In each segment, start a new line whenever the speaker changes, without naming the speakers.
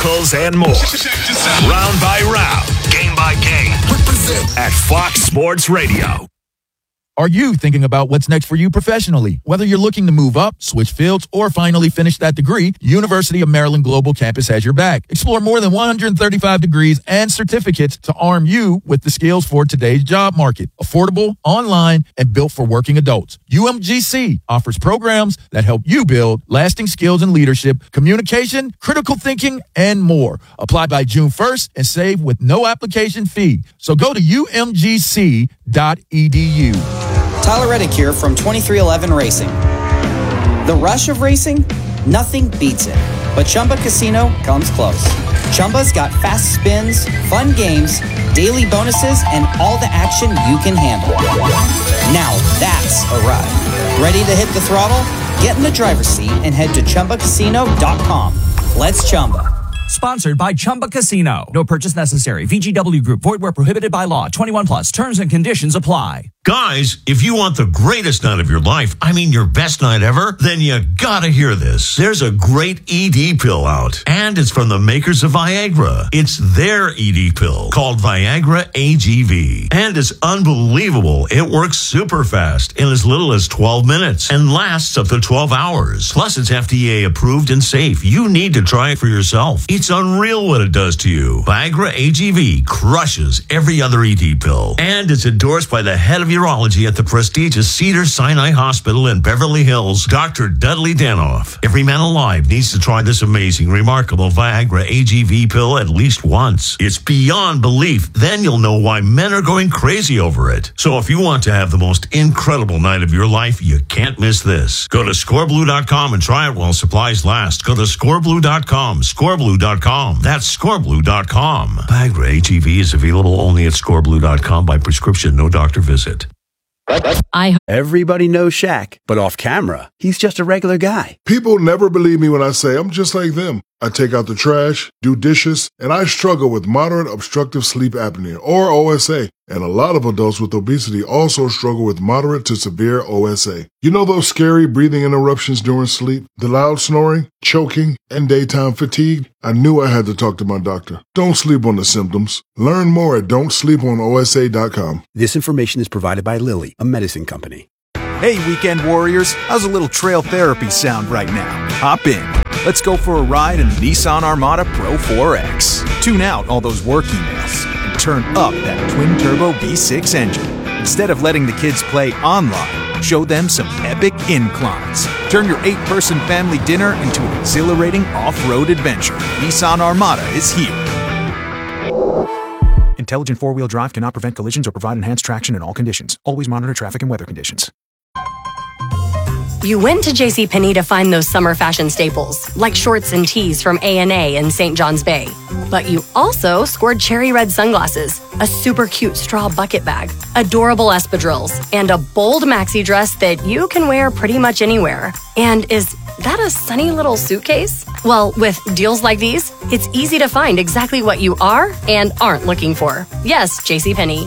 locals, and more. Round by round, game by game. At Fox Sports Radio.
Are you thinking about what's next for you professionally? Whether you're looking to move up, switch fields, or finally finish that degree, University of Maryland Global Campus has your back. Explore more than 135 degrees and certificates to arm you with the skills for today's job market. Affordable, online, and built for working adults. UMGC offers programs that help you build lasting skills in leadership, communication, critical thinking, and more. Apply by June 1st and save with no application fee. So go to umgc.edu.
Tyler Reddick here from 2311 Racing. The rush of racing? Nothing beats it. But Chumba Casino comes close. Chumba's got fast spins, fun games, daily bonuses, and all the action you can handle. Now that's a ride. Ready to hit the throttle? Get in the driver's seat and head to ChumbaCasino.com. Let's Chumba.
Sponsored by Chumba Casino. No purchase necessary. VGW Group. Void where prohibited by law. 21 plus. Terms and conditions apply.
Guys, if you want the greatest night of your life, I mean your best night ever, then you gotta hear this. There's a great ED pill out, and it's from the makers of Viagra. It's their ED pill called Viagra AGV, and it's unbelievable. It works super fast in as little as 12 minutes and lasts up to 12 hours. Plus, it's FDA approved and safe. You need to try it for yourself. It's unreal what it does to you. Viagra AGV crushes every other ED pill, and it's endorsed by the head of urology at the prestigious Cedars-Sinai Hospital in Beverly Hills, Dr. Dudley Danoff. Every man alive needs to try this amazing, remarkable Viagra AGV pill at least once. It's beyond belief. Then you'll know why men are going crazy over it. So if you want to have the most incredible night of your life, you can't miss this. Go to scoreblue.com and try it while supplies last. Go to scoreblue.com, scoreblue.com. That's scoreblue.com. Viagra AGV is available only at scoreblue.com by prescription, no doctor visit.
Everybody knows Shaq, but off camera, he's just a regular guy.
People never believe me when I say I'm just like them. I take out the trash, do dishes, and I struggle with moderate obstructive sleep apnea, or OSA. And a lot of adults with obesity also struggle with moderate to severe OSA. You know those scary breathing interruptions during sleep, the loud snoring, choking, and daytime fatigue? I knew I had to talk to my doctor. Don't sleep on the symptoms. Learn more at don'tsleeponosa.com.
This information is provided by Lilly, a medicine company.
Hey, weekend warriors, how's a little trail therapy sound right now? Hop in. Let's go for a ride in the Nissan Armada Pro 4X. Tune out all those work emails and turn up that twin-turbo V6 engine. Instead of letting the kids play online, show them some epic inclines. Turn your 8-person family dinner into an exhilarating off-road adventure. Nissan Armada is here. Intelligent four-wheel drive cannot prevent collisions or provide enhanced traction in all conditions. Always monitor traffic and weather conditions.
You went to JCPenney to find those summer fashion staples, like shorts and tees from A&A in St. John's Bay. But you also scored cherry red sunglasses, a super cute straw bucket bag, adorable espadrilles, and a bold maxi dress that you can wear pretty much anywhere. And is that a sunny little suitcase? Well, with deals like these, it's easy to find exactly what you are and aren't looking for. Yes, JCPenney.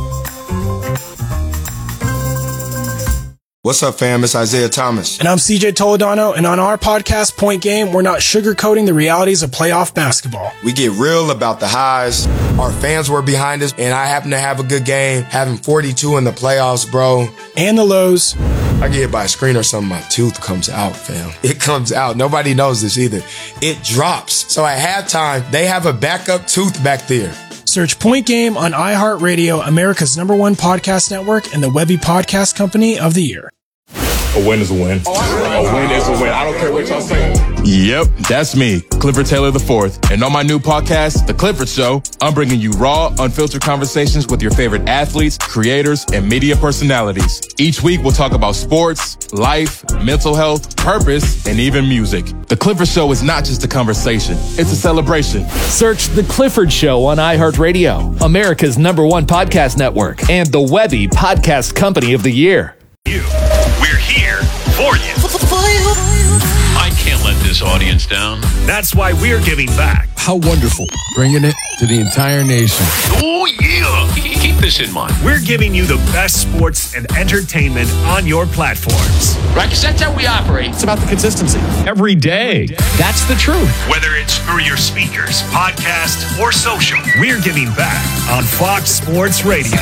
What's up, fam? It's Isaiah Thomas.
And I'm CJ Toledano, and on our podcast, Point Game, we're not sugarcoating the realities of playoff basketball.
We get real about the highs. Our fans were behind us, and I happen to have a good game, having 42 in the playoffs, bro.
And the lows.
I get hit by a screen or something, my tooth comes out, fam. It comes out. Nobody knows this either. It drops. So at halftime, they have a backup tooth back there.
Search Point Game on iHeartRadio, America's #1 podcast network, and the Webby Podcast Company of the Year.
A win is a win. A win is a win. I don't care what y'all say.
Yep, that's me, Clifford Taylor IV. And on my new podcast, The Clifford Show, I'm bringing you raw, unfiltered conversations with your favorite athletes, creators, and media personalities. Each week, we'll talk about sports, life, mental health, purpose, and even music. The Clifford Show is not just a conversation, it's a celebration.
Search The Clifford Show on iHeartRadio, America's #1 podcast network, and the Webby Podcast Company of the Year.
We're here for you. I can't let this audience down. That's why we're giving back.
How wonderful. Bringing it to the entire nation.
Oh, yeah. Keep this in mind. We're giving you the best sports and entertainment on your platforms.
Right, because that's how we operate.
It's about the consistency. Every day. That's the truth. Whether it's through your speakers, podcast, or social, we're giving back on Fox Sports Radio.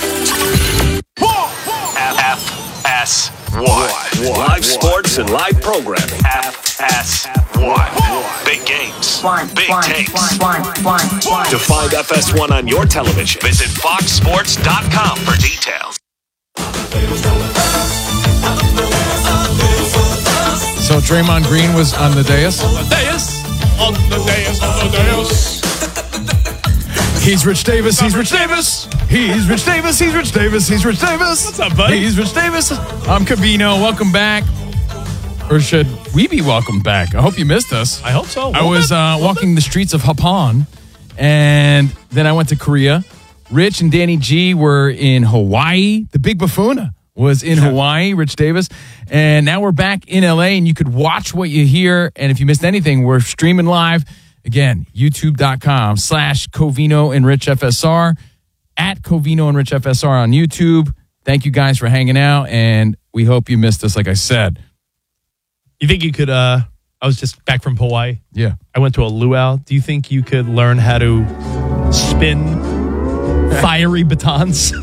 FS1. Live sports and live programming. FS1. Big games. Big takes. To find FS1 on your television, visit foxsports.com for details.
So Draymond Green was on the dais?
On the dais.
He's Rich Davis. He's Rich Davis. He's Rich Davis. He's Rich Davis. He's Rich Davis.
What's up, buddy?
He's Rich Davis. I'm Covino. Welcome back. Or should we be welcomed back? I hope you missed us.
I hope so.
I was walking the streets of Hapon, and then I went to Korea. Rich and Danny G were in Hawaii. The Big Buffoona was in Hawaii, Rich Davis. And now we're back in LA, and you could watch what you hear. And if you missed anything, we're streaming live. Again, youtube.com/Covino and Rich FSR, at Covino and Rich FSR on YouTube. Thank you guys for hanging out, and we hope you missed us, like I said.
You think you could, I was just back from Hawaii.
Yeah.
I went to a luau. Do you think you could learn how to spin fiery batons?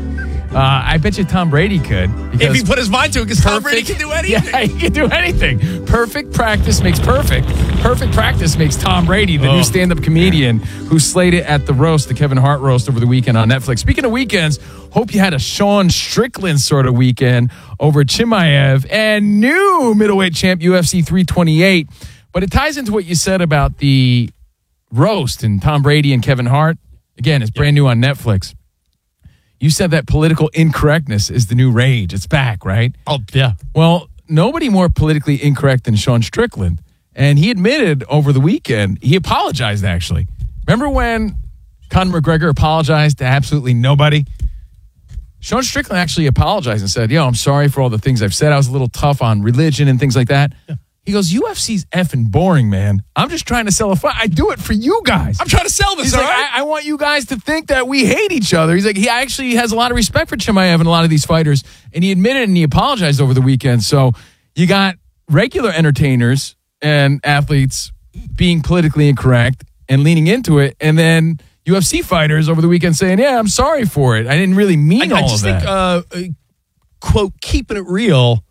I bet you Tom Brady could.
If he put his mind to it, because Tom Brady can do anything.
Yeah, he can do anything. Perfect practice makes perfect. Perfect practice makes Tom Brady, the new stand-up comedian who slayed it at the roast, the Kevin Hart roast over the weekend on Netflix. Speaking of weekends, hope you had a Sean Strickland sort of weekend over Chimaev and new middleweight champ UFC 328. But it ties into what you said about the roast and Tom Brady and Kevin Hart. Again, it's brand new on Netflix. You said that political incorrectness is the new rage. It's back, right?
Oh, yeah.
Well, nobody more politically incorrect than Sean Strickland. And he admitted over the weekend, he apologized, actually. Remember when Conor McGregor apologized to absolutely nobody? Sean Strickland actually apologized and said, I'm sorry for all the things I've said. I was a little tough on religion and things like that. Yeah. He goes, UFC's effing boring, man. I'm just trying to sell a fight. I do it for you guys.
I'm trying to sell this,
He's
all
like,
right?
I want you guys to think that we hate each other. He's like, he actually has a lot of respect for Chimaev and a lot of these fighters. And he admitted and he apologized over the weekend. So you got regular entertainers and athletes being politically incorrect and leaning into it. And then UFC fighters over the weekend saying, I'm sorry for it. I didn't really mean all of that.
I just think, quote, keeping it real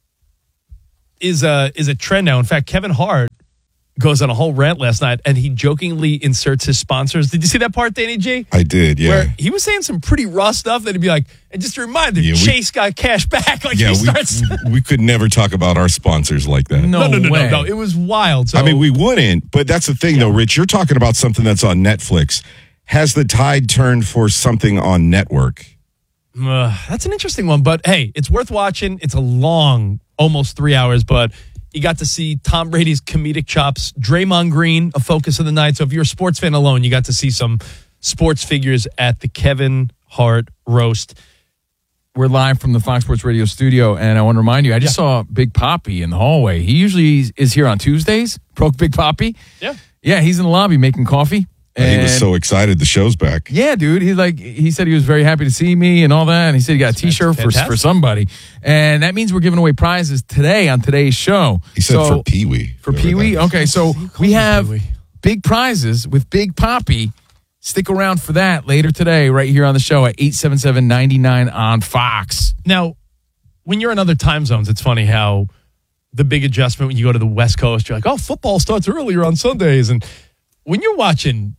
is a trend now. In fact, Kevin Hart goes on a whole rant last night, and he jokingly inserts his sponsors. Did you see that part, Danny G?
I did, yeah.
Where he was saying some pretty raw stuff that he'd be like, and just a reminder, Chase got cash back. Like he starts.
we could never talk about our sponsors like that.
No. It was wild. So,
I mean, we wouldn't, but that's the thing, though, Rich. You're talking about something that's on Netflix. Has the tide turned for something on network?
That's an interesting one, but hey, it's worth watching. It's a long, almost 3 hours, but you got to see Tom Brady's comedic chops. Draymond Green, a focus of the night. So if you're a sports fan alone, you got to see some sports figures at the Kevin Hart roast.
We're live from the Fox Sports Radio studio, and I want to remind you, I just saw Big Papi in the hallway. He usually is here on Tuesdays. Big Papi. Yeah, he's in the lobby making coffee.
And he was so excited the show's back.
Yeah, dude. He said he was very happy to see me and all that. And he said he got a T-shirt for somebody. And that means we're giving away prizes today on today's show.
He said for Pee-wee.
For Pee-wee? Okay, so we have big prizes with Big Papi. Stick around for that later today right here on the show at 877-99 on Fox.
Now, when you're in other time zones, it's funny how the big adjustment when you go to the West Coast, you're like, oh, football starts earlier on Sundays. And when you're watching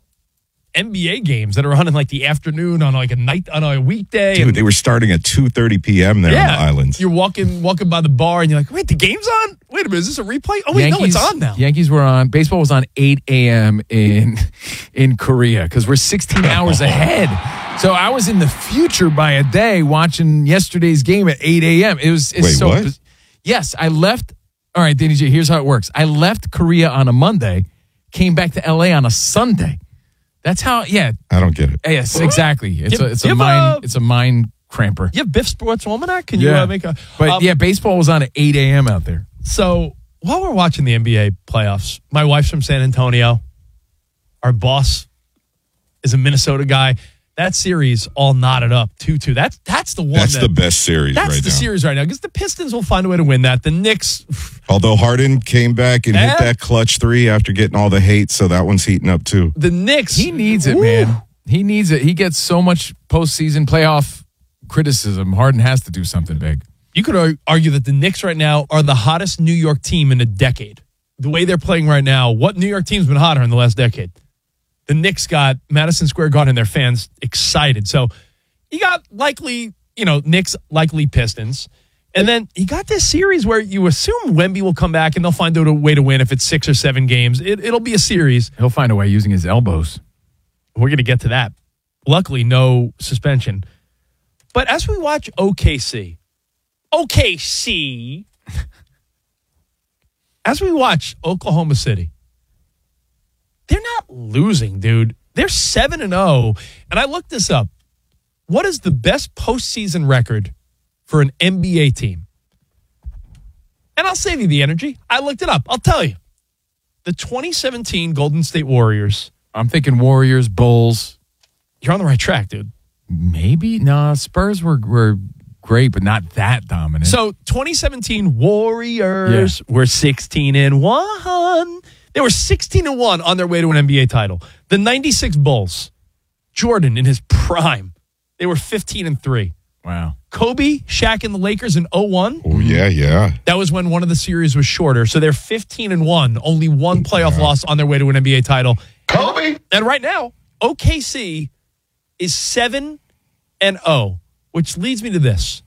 NBA games that are on in like the afternoon on like a night on a weekday.
Dude, they were starting at 2:30 p.m. there on the islands.
You're walking by the bar and you're like, wait, the game's on? Wait a minute, is this a replay? Oh, wait, no, it's on now.
Yankees were on. Baseball was on 8 a.m. in Korea because we're 16 hours ahead. So I was in the future by a day watching yesterday's game at 8 a.m.
What?
Yes, I left. All right, Danny J, here's how it works. I left Korea on a Monday, came back to L.A. on a Sunday. That's how,
I don't get it.
Yes, exactly. It's a mind cramper.
You have Biff Sports Almanac? Can you make a...
But baseball was on at 8 a.m. out there.
So while we're watching the NBA playoffs, my wife's from San Antonio. Our boss is a Minnesota guy. That series all knotted up 2-2. That's the one.
That's the best series right now.
That's the series right now because the Pistons will find a way to win that. The Knicks.
Although Harden came back and hit that clutch three after getting all the hate, so that one's heating up too.
The Knicks.
He needs it, man. He needs it. He gets so much postseason playoff criticism. Harden has to do something big.
You could argue that the Knicks right now are the hottest New York team in a decade. The way they're playing right now, what New York team's been hotter in the last decade? The Knicks got Madison Square Garden and their fans excited. So you got likely, Knicks, likely Pistons. And then you got this series where you assume Wemby will come back and they'll find a way to win if it's 6 or 7 games. It'll be a series.
He'll find a way using his elbows.
We're going to get to that. Luckily, no suspension. But as we watch OKC, as we watch Oklahoma City, they're not losing, dude. They're 7-0. And I looked this up. What is the best postseason record for an NBA team? And I'll save you the energy. I looked it up. I'll tell you. The 2017 Golden State Warriors.
I'm thinking Warriors, Bulls.
You're on the right track, dude.
Maybe. No, Spurs were great, but not that dominant.
So 2017 Warriors were 16-1. They were 16-1 on their way to an NBA title. The 96 Bulls, Jordan in his prime, they were 15-3.
Wow.
Kobe, Shaq, and the Lakers in 0-1.
Oh, yeah.
That was when one of the series was shorter. So they're 15-1, only one playoff loss on their way to an NBA title.
Kobe!
And right now, OKC is 7-0, which leads me to this.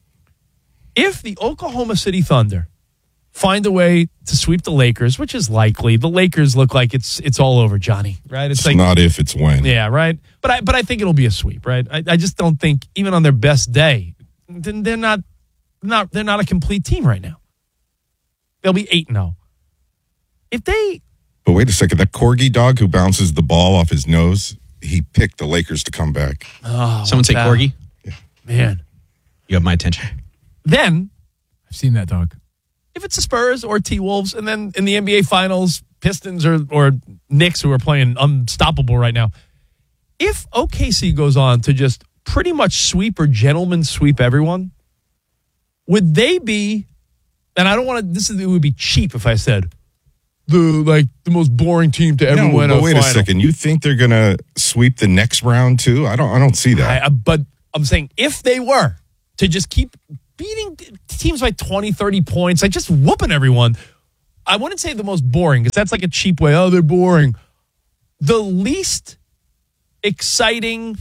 If the Oklahoma City Thunder find a way to sweep the Lakers, which is likely. The Lakers look like it's all over, Johnny, right?
It's like, not if, it's when.
Yeah, right? But I think it'll be a sweep, right? I just don't think, even on their best day, they're not a complete team right now. They'll be 8-0. If they...
But wait a second, that Corgi dog who bounces the ball off his nose, he picked the Lakers to come back.
Oh, someone say Corgi?
Yeah.
Man.
You have my attention.
Then...
I've seen that dog.
If it's the Spurs or T-Wolves, and then in the NBA Finals, Pistons or Knicks, who are playing unstoppable right now, if OKC goes on to just pretty much sweep or gentleman sweep everyone, would they be, and I don't want to, it would be cheap if I said, the most boring team to ever win a
wait
final.
A second, you think they're going to sweep the next round too? I don't see that.
But I'm saying if they were to just keep beating teams by 20, 30 points, like just whooping everyone. I wouldn't say the most boring, because that's like a cheap way. Oh, they're boring. The least exciting,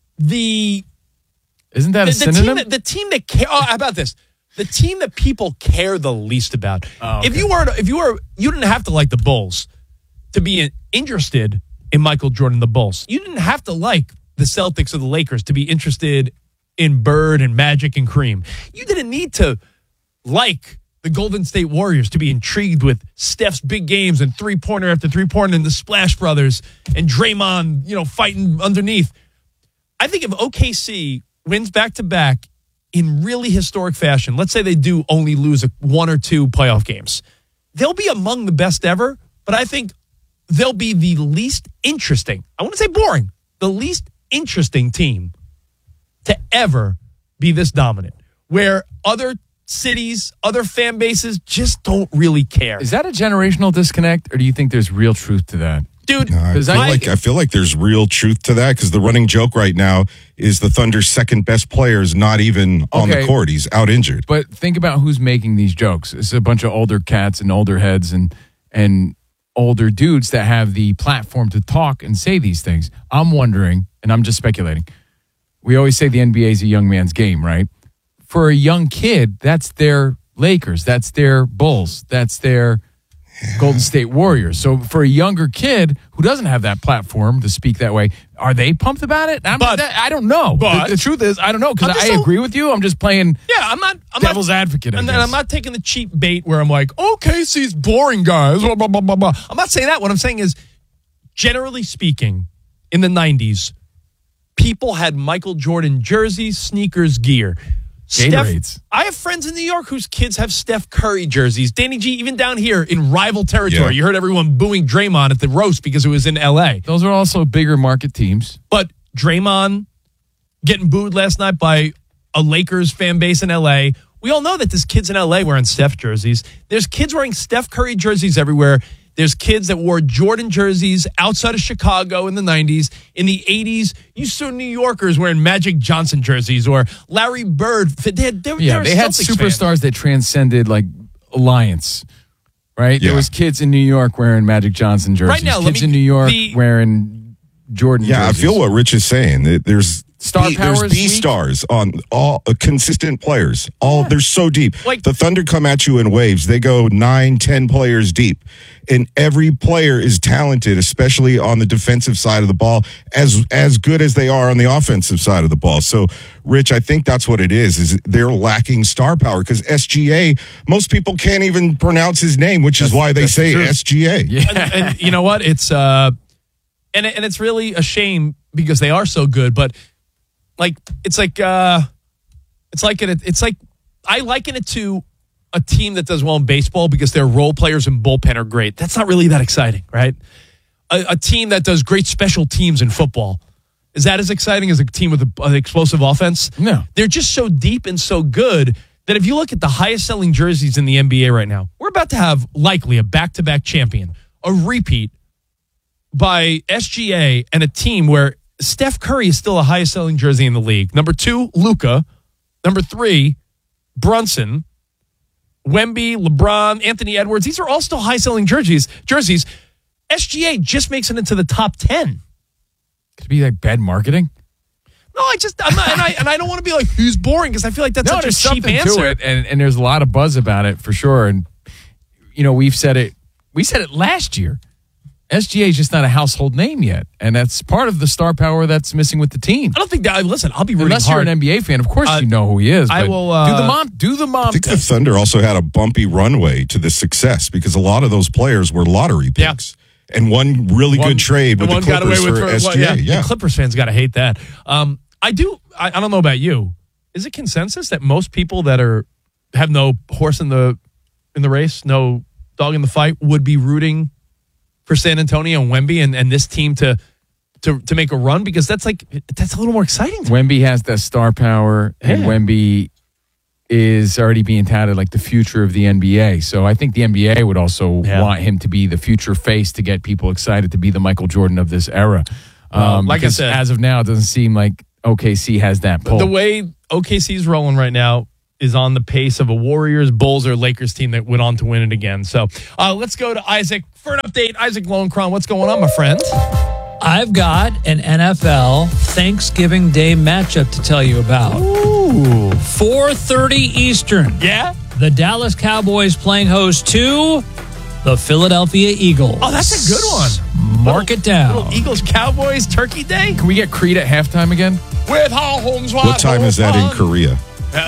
Isn't that a synonym?
The team that care. Oh, how about this? The team that people care the least about.
Oh, okay.
You didn't have to like the Bulls to be interested in Michael Jordan, the Bulls. You didn't have to like the Celtics or the Lakers to be interested in Bird and Magic and Kareem. You didn't need to like the Golden State Warriors to be intrigued with Steph's big games and three-pointer after three-pointer and the Splash Brothers and Draymond, fighting underneath. I think if OKC wins back-to-back in really historic fashion, let's say they do only lose 1 or 2 playoff games, they'll be among the best ever, but I think they'll be the least interesting, I wouldn't say boring, the least interesting team to ever be this dominant, where other cities, other fan bases just don't really care.
Is that a generational disconnect, or do you think there's real truth to that?
Dude,
no, I feel like there's real truth to that, because the running joke right now is the Thunder's second best player is not even on the court. He's out injured.
But think about who's making these jokes. It's a bunch of older cats and older heads and older dudes that have the platform to talk and say these things. I'm wondering, and I'm just speculating, we always say the NBA is a young man's game, right? For a young kid, that's their Lakers, that's their Bulls, that's their Golden State Warriors. So for a younger kid who doesn't have that platform to speak that way, are they pumped about it? I don't know.
But
the truth is, I don't know, because I agree with you. I'm just playing
I'm
devil's advocate.
And then I'm not taking the cheap bait where I'm like, OKC's boring, guys. Blah, blah, blah, blah, blah. I'm not saying that. What I'm saying is, generally speaking, in the 90s, people had Michael Jordan jerseys, sneakers, gear.
Gatorades.
I have friends in New York whose kids have Steph Curry jerseys. Danny G, even down here in rival territory, you heard everyone booing Draymond at the roast because it was in L.A.
Those are also bigger market teams.
But Draymond getting booed last night by a Lakers fan base in L.A. We all know that there's kids in L.A. wearing Steph jerseys. There's kids wearing Steph Curry jerseys everywhere. There's kids that wore Jordan jerseys outside of Chicago in the 90s. In the 80s, you saw New Yorkers wearing Magic Johnson jerseys or Larry Bird. They had
superstars that transcended like alliance, right?
Yeah.
There was kids in New York wearing Magic Johnson jerseys.
Right now,
kids in New York wearing Jordan jerseys.
I feel what Rich is saying. There's
There's
B stars on all consistent players. They're so deep. The Thunder come at you in waves. They go 9-10 players deep, and every player is talented, especially on the defensive side of the ball, as good as they are on the offensive side of the ball. So, Rich, I think that's what it is they're lacking star power because SGA. Most people can't even pronounce his name, which is why they say SGA.
Yeah. And you know what? It's and it's really a shame because they are so good, but. I liken it to a team that does well in baseball because their role players and bullpen are great. That's not really that exciting, right? A team that does great special teams in football. Is that as exciting as a team with an explosive offense?
No.
They're just so deep and so good that if you look at the highest selling jerseys in the NBA right now, we're about to have likely a back-to-back champion, a repeat by SGA and a team where Steph Curry is still the highest selling jersey in the league. Number 2, Luka. Number 3, Brunson. Wemby, LeBron, Anthony Edwards. These are all still high selling jerseys. SGA just makes it into the top 10.
Could it be like bad marketing?
No, I'm not, and I don't want to be like, who's boring because I feel like that's such a cheap answer.
To it, and there's a lot of buzz about it for sure. And we said it last year. SGA is just not a household name yet, and that's part of the star power that's missing with the team.
I don't think that. Listen, I'll be rooting
unless
hard.
you're an NBA fan. Of course, you know who he is.
I will
do the mom.
I think the Thunder also had a bumpy runway to this succce because a lot of those players were lottery picks, and one good trade with the Clippers for SGA.
The Clippers fans got to hate that. I do. I don't know about you. Is it consensus that most people that have no horse in the race, no dog in the fight, would be rooting for San Antonio and Wemby and this team to make a run because that's a little more exciting.
Wemby has that star power, and Wemby is already being touted like the future of the NBA. So I think the NBA would also want him to be the future face to get people excited to be the Michael Jordan of this era.
Like I said,
as of now, it doesn't seem like OKC has that pull.
The way OKC's rolling right now is on the pace of a Warriors, Bulls, or Lakers team that went on to win it again. So let's go to Isaac for an update. Isaac Lowenkron, what's going on, my friend?
I've got an NFL Thanksgiving Day matchup to tell you about.
Ooh.
4:30 Eastern.
Yeah?
The Dallas Cowboys playing host to the Philadelphia Eagles.
Oh, that's a good one.
Mark it down.
Little Eagles-Cowboys Turkey Day?
Can we get Creed at halftime again?
With Holmes.
What time is that in Korea?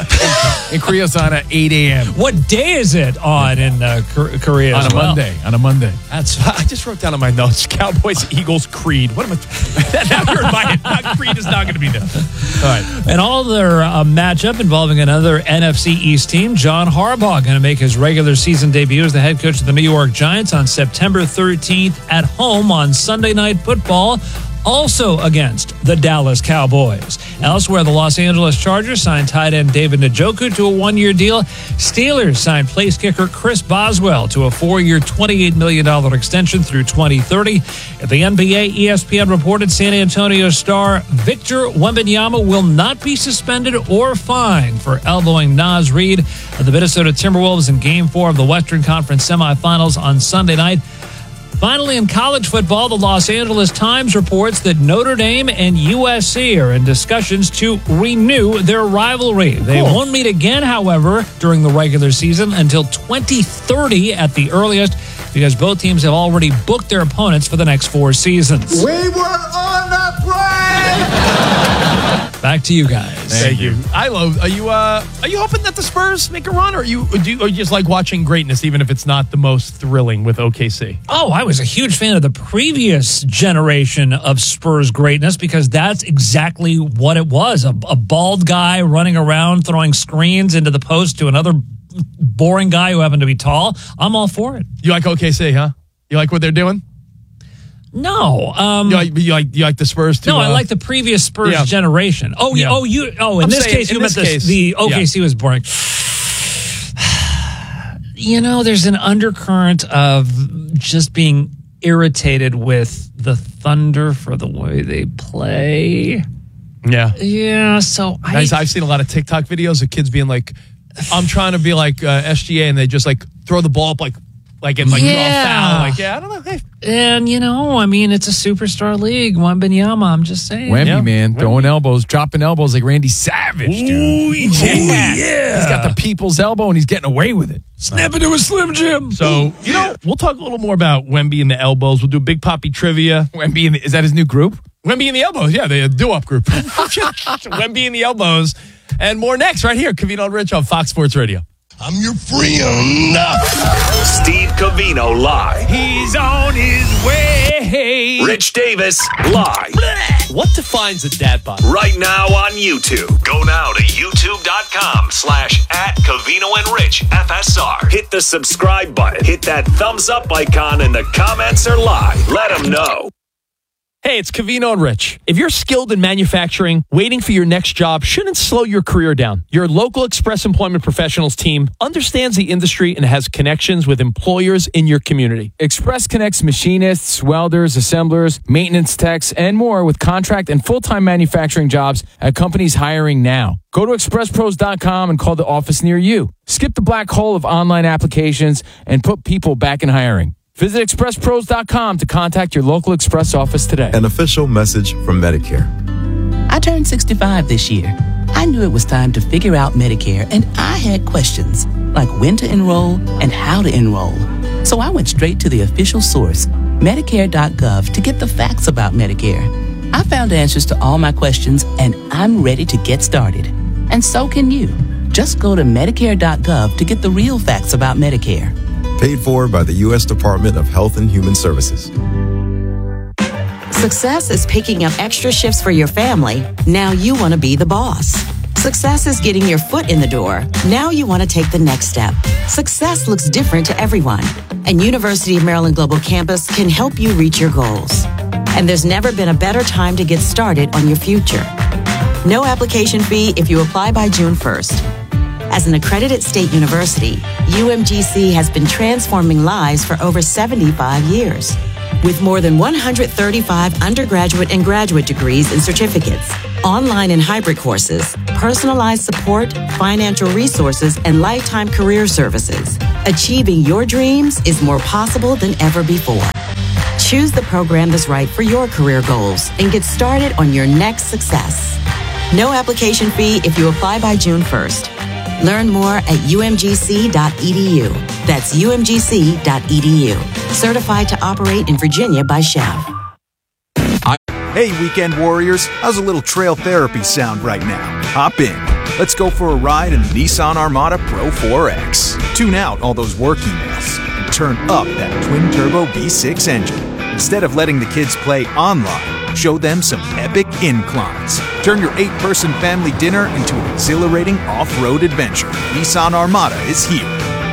In Korea's on at 8 a.m.
What day is it on in Korea?
On a Monday.
I just wrote down on my notes: Cowboys, Eagles, Creed. What am I? Now you're invited. Creed is not going to be there. All right.
And all their matchup involving another NFC East team. John Harbaugh going to make his regular season debut as the head coach of the New York Giants on September 13th at home on Sunday Night Football. Also against the Dallas Cowboys. Elsewhere, the Los Angeles Chargers signed tight end David Njoku to a one-year deal. Steelers signed place kicker Chris Boswell to a 4-year, $28 million extension through 2030. At the NBA, ESPN reported San Antonio star Victor Wembanyama will not be suspended or fined for elbowing Naz Reid of the Minnesota Timberwolves in Game 4 of the Western Conference semifinals on Sunday night. Finally, in college football, the Los Angeles Times reports that Notre Dame and USC are in discussions to renew their rivalry. They won't meet again, however, during the regular season until 2030 at the earliest, because both teams have already booked their opponents for the next 4 seasons.
We were on the break!
Back to you guys.
Thank you. Are you hoping that the Spurs make a run, or you just like watching greatness, even if it's not the most thrilling with OKC?
Oh, I was a huge fan of the previous generation of Spurs greatness because that's exactly what it was. A bald guy running around throwing screens into the post to another boring guy who happened to be tall. I'm all for it.
You like OKC, huh? You like what they're doing?
No.
You like the Spurs too?
No, I like the previous Spurs generation. In this case, you meant the OKC was boring. There's an undercurrent of just being irritated with the Thunder for the way they play.
Yeah.
Yeah, so
I've seen a lot of TikTok videos of kids being like, I'm trying to be like SGA, and they just like throw the ball up like draw a foul. Like, I don't know. Hey.
And, it's a superstar league. Wembanyama, I'm just saying.
Wemby, man, throwing elbows, dropping elbows like Randy Savage, dude.
Ooh, yeah.
He's got the people's elbow, and he's getting away with it.
Snap into a Slim Jim.
So, we'll talk a little more about Wemby and the elbows. We'll do Big Poppy trivia.
Is that his new group?
Wemby and the elbows. Yeah, the do-up group. Wemby and the elbows. And more next, right here. Covino and Rich on Fox Sports Radio.
I'm your friend. Steve Covino live.
He's on his way.
Rich Davis live.
What defines a dad bod?
Right now on YouTube. Go now to youtube.com/@CovinoandRichFSR. Hit the subscribe button. Hit that thumbs up icon in the comments or live. Let them know.
Hey, it's Covino and Rich. If you're skilled in manufacturing, waiting for your next job shouldn't slow your career down. Your local Express Employment Professionals team understands the industry and has connections with employers in your community.
Express connects machinists, welders, assemblers, maintenance techs, and more with contract and full-time manufacturing jobs at companies hiring now. Go to expresspros.com and call the office near you. Skip the black hole of online applications and put people back in hiring. Visit expresspros.com to contact your local Express office today.
An official message from Medicare.
I turned 65 this year. I knew it was time to figure out Medicare, and I had questions like when to enroll and how to enroll. So I went straight to the official source, Medicare.gov, to get the facts about Medicare. I found answers to all my questions, and I'm ready to get started. And so can you. Just go to Medicare.gov to get the real facts about Medicare.
Paid for by the U.S. Department of Health and Human Services.
Success is picking up extra shifts for your family. Now you want to be the boss. Success is getting your foot in the door. Now you want to take the next step. Success looks different to everyone, and University of Maryland Global Campus can help you reach your goals. And there's never been a better time to get started on your future. No application fee if you apply by June 1st. As an accredited state university, UMGC has been transforming lives for over 75 years. With more than 135 undergraduate and graduate degrees and certificates, online and hybrid courses, personalized support, financial resources, and lifetime career services, achieving your dreams is more possible than ever before. Choose the program that's right for your career goals and get started on your next success. No application fee if you apply by June 1st. Learn more at umgc.edu. That's umgc.edu. Certified to operate in Virginia by Chev.
Hey, weekend warriors, how's a little trail therapy sound right now? Hop in. Let's go for a ride in the Nissan Armada Pro 4X. Tune out all those work emails and turn up that twin-turbo V6 engine. Instead of letting the kids play online, show them some epic inclines. Turn your 8-person family dinner into an exhilarating off-road adventure. Nissan Armada is here.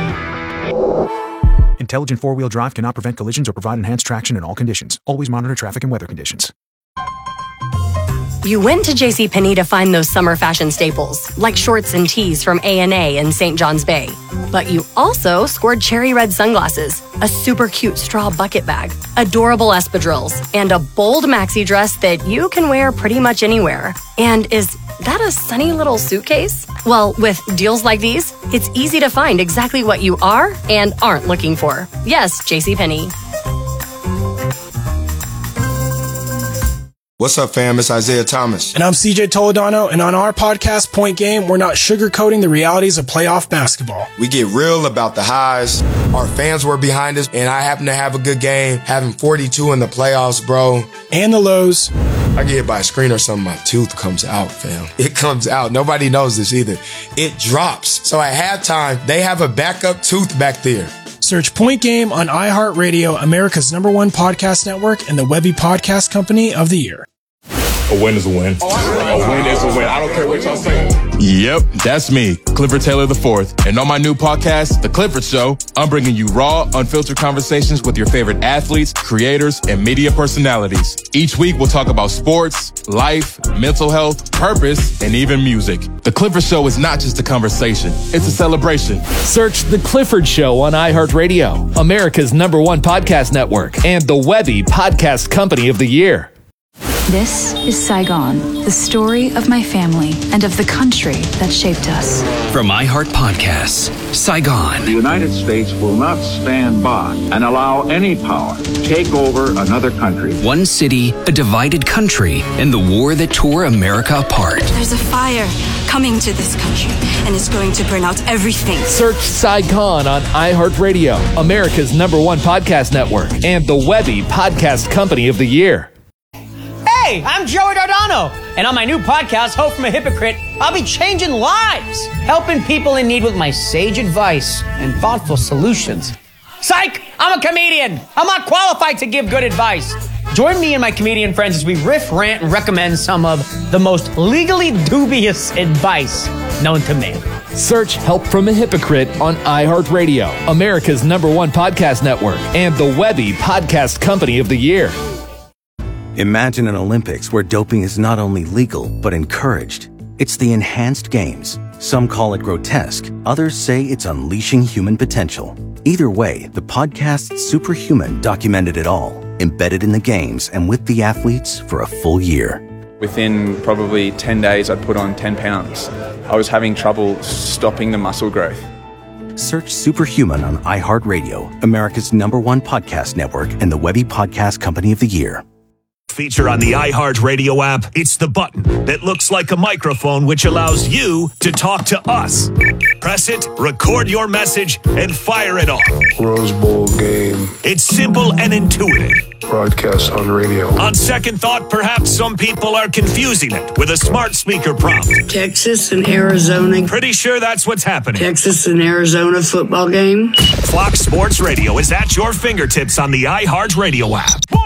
Intelligent four-wheel drive cannot prevent collisions or provide enhanced traction in all conditions. Always monitor traffic and weather conditions.
You went to JCPenney to find those summer fashion staples, like shorts and tees from A&A and St. John's Bay. But you also scored cherry red sunglasses, a super cute straw bucket bag, adorable espadrilles, and a bold maxi dress that you can wear pretty much anywhere. And is that a sunny little suitcase? Well, with deals like these, it's easy to find exactly what you are and aren't looking for. Yes, JCPenney.
What's up, fam? It's Isaiah Thomas.
And I'm CJ Toledano, and on our podcast, Point Game, we're not sugarcoating the realities of playoff basketball.
We get real about the highs. Our fans were behind us, and I happen to have a good game, having 42 in the playoffs, bro.
And the lows.
I get hit by a screen or something, my tooth comes out, fam. It comes out. Nobody knows this either. It drops. So at halftime, they have a backup tooth back there.
Search Point Game on iHeartRadio, America's #1 podcast network, and the Webby Podcast Company of the Year.
A win is a win. A win is a win. I don't care what y'all say.
Yep, that's me, Clifford Taylor IV. And on my new podcast, The Clifford Show, I'm bringing you raw, unfiltered conversations with your favorite athletes, creators, and media personalities. Each week, we'll talk about sports, life, mental health, purpose, and even music. The Clifford Show is not just a conversation, it's a celebration.
Search The Clifford Show on iHeartRadio, America's #1 podcast network, and the Webby Podcast Company of the Year.
This is Saigon, the story of my family and of the country that shaped us.
From iHeart Podcasts, Saigon.
The United States will not stand by and allow any power to take over another country.
One city, a divided country, and the war that tore America apart.
There's a fire coming to this country, and it's going to burn out everything.
Search Saigon on iHeartRadio, America's #1 podcast network, and the Webby Podcast Company of the Year.
Hey, I'm Joey Dardano, and on my new podcast, Hope from a Hypocrite, I'll be changing lives, helping people in need with my sage advice and thoughtful solutions. Psych! I'm a comedian. I'm not qualified to give good advice. Join me and my comedian friends as we riff, rant, and recommend some of the most legally dubious advice known to man.
Search Help from a Hypocrite on iHeartRadio, America's #1 podcast network, and the Webby Podcast Company of the Year.
Imagine an Olympics where doping is not only legal, but encouraged. It's the Enhanced Games. Some call it grotesque. Others say it's unleashing human potential. Either way, the podcast Superhuman documented it all, embedded in the games and with the athletes for a full year.
Within probably 10 days, I'd put on 10 pounds. I was having trouble stopping the muscle growth.
Search Superhuman on iHeartRadio, America's #1 podcast network, and the Webby Podcast Company of the Year.
Feature on the iHeartRadio app, it's the button that looks like a microphone which allows you to talk to us. Press it, record your message, and fire it off.
Rose Bowl game.
It's simple and intuitive.
Broadcast on radio.
On second thought, perhaps some people are confusing it with a smart speaker prompt.
Texas and Arizona.
Pretty sure that's what's happening.
Texas and Arizona football game.
Fox Sports Radio is at your fingertips on the iHeartRadio app.